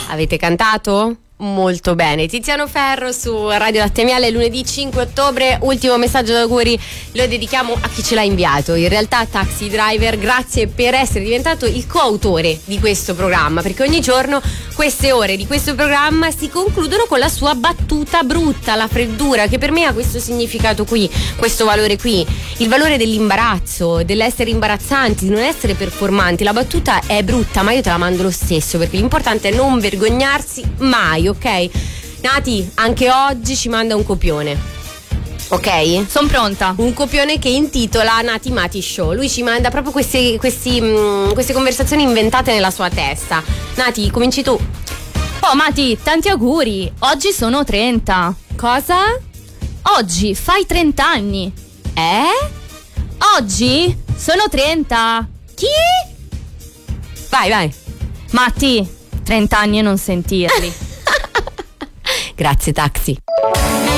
Avete cantato? Molto bene. Tiziano Ferro su Radio Latte Miele, lunedì 5 ottobre. Ultimo messaggio d'auguri lo dedichiamo a chi ce l'ha inviato. In realtà Taxi Driver, grazie per essere diventato il coautore di questo programma, perché ogni giorno queste ore di questo programma si concludono con la sua battuta brutta, la freddura, che per me ha questo significato qui, questo valore qui, il valore dell'imbarazzo, dell'essere imbarazzanti, di non essere performanti. La battuta è brutta, ma io te la mando lo stesso, perché l'importante è non vergognarsi mai, ok? Nati anche oggi ci manda un copione, ok? Sono pronta. Un copione che intitola Nati Mati Show. Lui ci manda proprio queste conversazioni inventate nella sua testa. Nati, cominci tu. Oh Mati, tanti auguri. Oggi sono 30. Cosa? Oggi fai 30 anni. Oggi sono 30. Chi? Vai. Matti, 30 anni e non sentirli. Grazie Taxi.